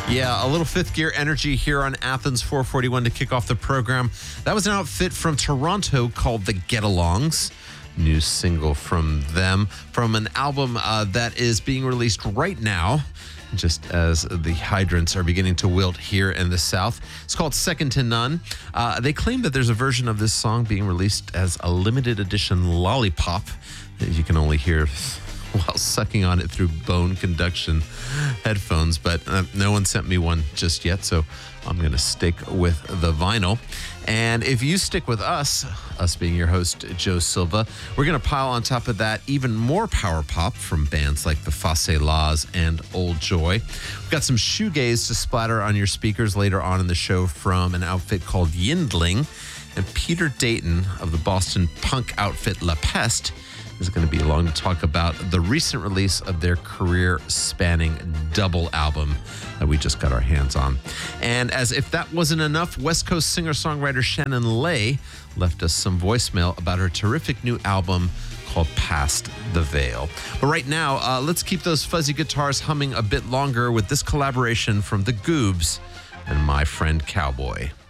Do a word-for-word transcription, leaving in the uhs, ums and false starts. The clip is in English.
Yeah, a little fifth gear energy here on Athens four forty-one to kick off the program. That was an outfit from Toronto called the Get-Alongs. New single from them, from an album uh, that is being released right now, just as the hydrants are beginning to wilt here in the South. It's called Second to None. Uh, they claim that there's a version of this song being released as a limited edition lollipop that you can only hear while sucking on it through bone conduction headphones, but uh, no one sent me one just yet, so I'm going to stick with the vinyl. And if you stick with us, us being your host, Joe Silva, we're going to pile on top of that even more power pop from bands like the Face Laws and Old Joy. We've got some shoegaze to splatter on your speakers later on in the show from an outfit called Yindling. And Peter Dayton of the Boston punk outfit La Peste is going to be along to talk about the recent release of their career-spanning double album that we just got our hands on. And as if that wasn't enough, West Coast singer-songwriter Shannon Lay left us some voicemail about her terrific new album called Past the Veil. But right now, uh, let's keep those fuzzy guitars humming a bit longer with this collaboration from The Goobs and My Friend Cowboy.